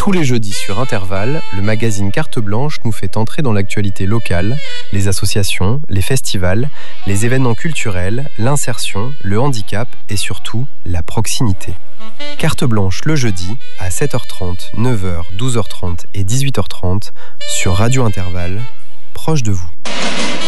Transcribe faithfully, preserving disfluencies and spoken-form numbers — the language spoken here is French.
Tous les jeudis sur Intervalle, le magazine Carte Blanche nous fait entrer dans l'actualité locale, les associations, les festivals, les événements culturels, l'insertion, le handicap et surtout la proximité. Carte Blanche le jeudi à sept heures trente, neuf heures, douze heures trente et dix-huit heures trente sur Radio Intervalle, proche de vous.